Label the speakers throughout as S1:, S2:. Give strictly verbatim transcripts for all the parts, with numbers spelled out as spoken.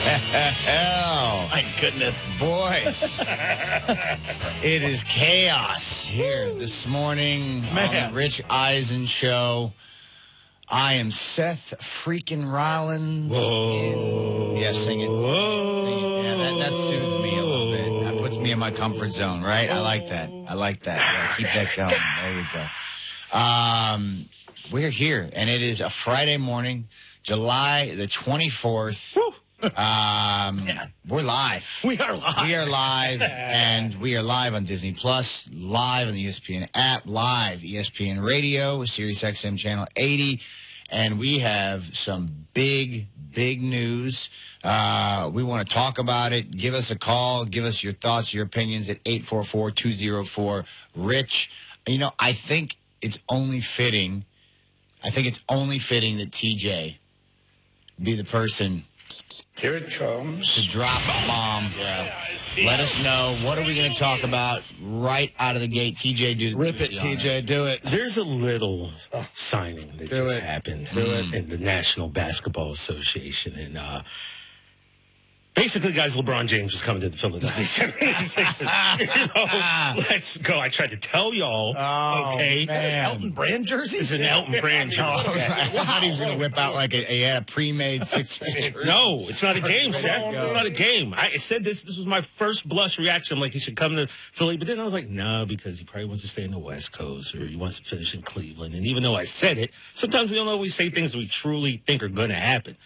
S1: Hell,
S2: My goodness.
S1: boys. It is chaos here this morning
S2: Man.
S1: on the Rich Eisen Show. I am Seth freaking Rollins.
S3: Whoa.
S1: In, yeah, sing it.
S3: Whoa.
S1: Sing it. Yeah, that, that soothes me a little bit. That puts me in my comfort zone, right? I like that. I like that. Yeah, keep that going. There we go. Um, we're here, and it is a Friday morning, July the twenty-fourth.
S2: Woo.
S1: Um, we're live.
S2: We are live.
S1: We are live, and we are live on Disney Plus, live on the E S P N app, live E S P N Radio, Sirius X M channel eighty, and we have some big, big news. Uh, we want to talk about it. Give us a call. Give us your thoughts, your opinions at eight four four, two oh four, RICH. You know, I think it's only fitting. I think it's only fitting that T J be the person
S4: Here it comes.
S1: to drop a bomb. Yeah. Let us know. What are we going to talk about right out of the gate? T J, do
S2: Rip it, T J. Do it.
S3: There's a little signing that
S2: Do
S3: just
S2: it.
S3: happened
S1: Do it.
S3: in the National Basketball Association. And uh, basically, guys, LeBron James is coming to the Philadelphia seventy-sixers. You know, let's go. I tried to tell y'all.
S1: Oh,
S3: okay.
S1: man.
S2: Elton Brand jersey?
S3: It's an Elton Brand jersey.
S1: Oh, I thought he was going to whip out like a, he had a pre-made Sixers jersey.
S3: No, it's not a game, Seth. It's not a game. I said this. This was my first blush reaction. I'm like, he should come to Philly. But then I was like, no, because he probably wants to stay in the West Coast or he wants to finish in Cleveland. And even though I said it, sometimes we don't always say things that we truly think are going to happen.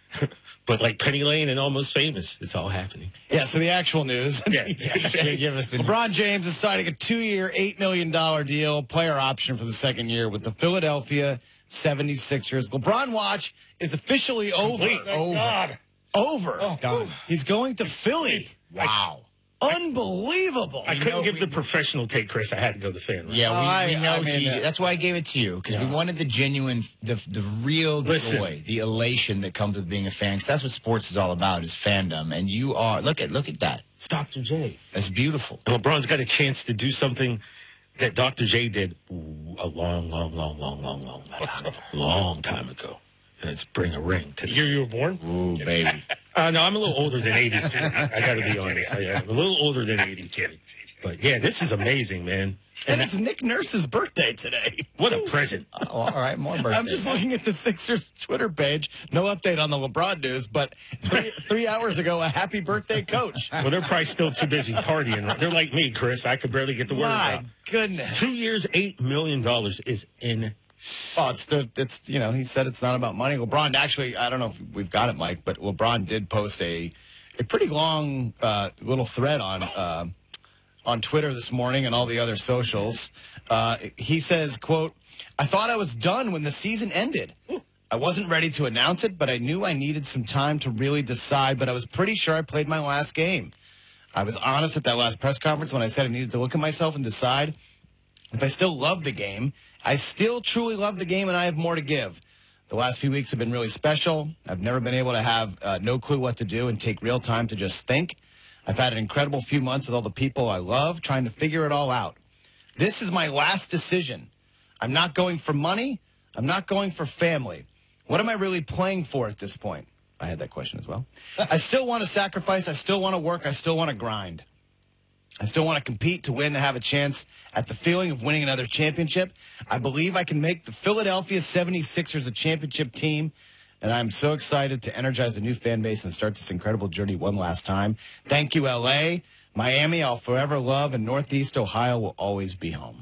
S3: But like Penny Lane and Almost Famous, it's all happening.
S2: Yeah, so the actual news.
S3: Yeah.
S1: Yeah, give us the
S2: LeBron James is signing a two-year, eight million dollars deal, player option for the second year with the Philadelphia seventy-sixers. LeBron watch is officially over.
S3: Complete.
S2: Over.
S3: God.
S2: Over.
S1: Done.
S2: He's going to Philly.
S1: Wow.
S2: Unbelievable.
S3: I couldn't
S1: know
S3: give
S1: we-
S3: the professional take, Chris. I had to go the fan. Right?
S1: Yeah, we,
S2: I-
S1: we know
S2: I mean,
S1: T J.
S2: uh,
S1: That's why I gave it to you, because we
S3: Yeah.
S1: wanted the genuine, the the real
S3: Listen.
S1: joy, the elation that comes with being a fan. Because that's what sports is all about, is fandom. And you are, look at look at that.
S3: It's Doctor J.
S1: That's beautiful.
S3: And LeBron's got a chance to do something that Doctor J did a long, long, long, long, long, long, long, long time ago. And it's bring a ring to the
S4: Year you were born?
S1: Ooh, baby.
S3: Uh, no, I'm a little older than eighty. I got to be honest. I, I'm a little older than eighty. But yeah, this is amazing, man.
S2: And it's Nick Nurse's birthday today.
S3: What a present.
S1: Oh, all right, more birthday.
S2: I'm just looking at the Sixers Twitter page. No update on the LeBron news, but three, three hours ago, a happy birthday, coach.
S3: Well, they're probably still too busy partying. They're like me, Chris. I could barely get the words
S2: My
S3: out.
S2: goodness.
S3: Two years, eight million dollars is insane.
S2: Oh, it's the it's you know he said it's not about money. LeBron actually, I don't know if we've got it, Mike, but LeBron did post a a pretty long uh, little thread on uh, on Twitter this morning and all the other socials. Uh, he says, "quote I thought I was done when the season ended. I wasn't ready to announce it, but I knew I needed some time to really decide. But I was pretty sure I played my last game. I was honest at that last press conference when I said I needed to look at myself and decide if I still love the game. I still truly love the game, and I have more to give. The last few weeks have been really special. I've never been able to have uh, no clue what to do and take real time to just think. I've had an incredible few months with all the people I love, trying to figure it all out. This is my last decision. I'm not going for money. I'm not going for family. What am I really playing for at this point?" I had that question as well. "I still want to sacrifice. I still want to work. I still want to grind. I still want to compete to win, to have a chance at the feeling of winning another championship. I believe I can make the Philadelphia seventy-sixers a championship team, and I'm so excited to energize a new fan base and start this incredible journey one last time. Thank you, L A. Miami, I'll forever love, and Northeast Ohio will always be home."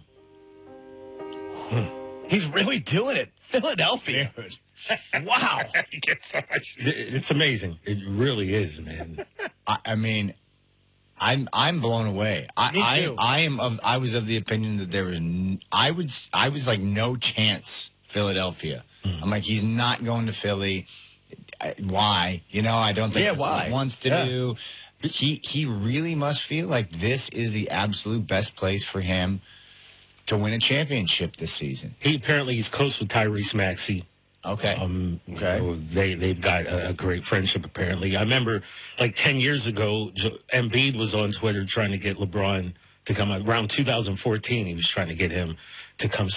S2: Hmm. He's really doing it. Philadelphia. Wow.
S3: He gets so much- It's amazing. It really is, man.
S1: I, I mean, I'm I'm blown away. I,
S2: Me too.
S1: I I am of I was of the opinion that there was n- I would I was like no chance Philadelphia.
S2: Mm.
S1: I'm like, he's not going to Philly. I- Why? You know, I don't think
S2: Yeah,
S1: that's what
S2: why?
S1: he wants to
S2: Yeah.
S1: do. But he he really must feel like this is the absolute best place for him to win a championship this season.
S3: He apparently is close with Tyrese Maxey.
S1: Okay.
S3: Um,
S1: Okay.
S3: you know, they they've got a, a great friendship. Apparently, I remember like ten years ago, Jo- Embiid was on Twitter trying to get LeBron to come out. Around two thousand fourteen, he was trying to get him to come